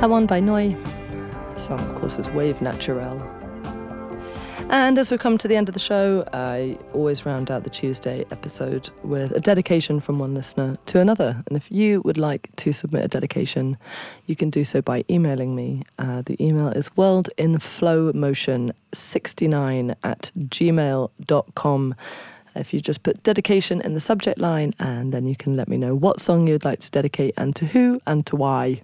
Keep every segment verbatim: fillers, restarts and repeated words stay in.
Come On by Noi. The song, of course, is Wave Naturelle. And as we come to the end of the show, I always round out the Tuesday episode with a dedication from one listener to another. And if you would like to submit a dedication, you can do so by emailing me. Uh, the email is worldinflowmotion sixty-nine at gmail dot com. If you just put dedication in the subject line, and then you can let me know what song you'd like to dedicate and to who and to why.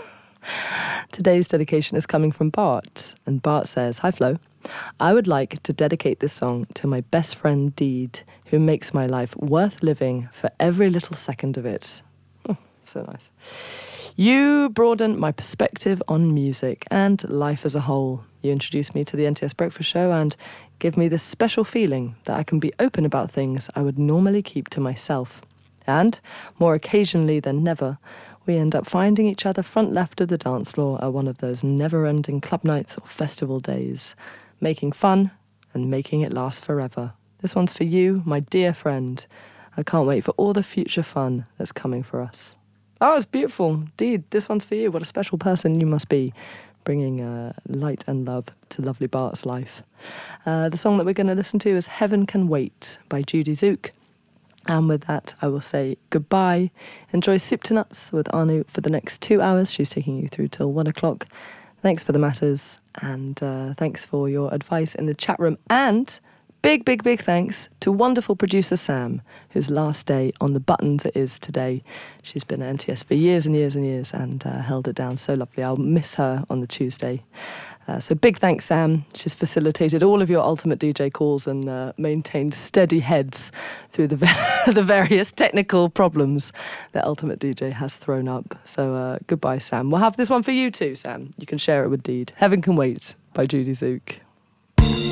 Today's dedication is coming from Bart, and Bart says, "Hi Flo, I would like to dedicate this song to my best friend Deed, who makes my life worth living for every little second of it." Oh, so nice. "You broaden my perspective on music and life as a whole. You introduce me to the N T S Breakfast Show and give me this special feeling that I can be open about things I would normally keep to myself. And, more occasionally than never, we end up finding each other front left of the dance floor at one of those never-ending club nights or festival days, making fun and making it last forever. This one's for you, my dear friend. I can't wait for all the future fun that's coming for us." Oh, it's beautiful. Indeed, this one's for you. What a special person you must be, bringing uh, light and love to lovely Bart's life. Uh, the song that we're going to listen to is Heaven Can Wait by Judy Zook. And with that, I will say goodbye. Enjoy Soup to Nuts with Anu for the next two hours. She's taking you through till one o'clock. Thanks for the matters, and uh, thanks for your advice in the chat room. And big, big, big thanks to wonderful producer Sam, whose last day on the buttons it is today. She's been at N T S for years and years and years and uh, held it down so lovely. I'll miss her on the Tuesday. Uh, so big thanks, Sam. She's facilitated all of your Ultimate D J calls and uh, maintained steady heads through the va- the various technical problems that Ultimate D J has thrown up. So uh, goodbye, Sam. We'll have this one for you too, Sam. You can share it with Deed. Heaven Can Wait by Judy Zook.